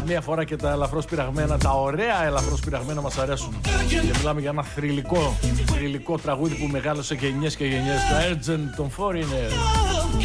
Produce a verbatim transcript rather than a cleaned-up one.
καμία φορά και τα ελαφρώς πειραγμένα, τα ωραία ελαφρώς πειραγμένα μας αρέσουν. Και μιλάμε για ένα θρυλικό, θρυλικό τραγούδι που μεγάλωσε γενιές και γενιές. Το Urgent των Foreigner.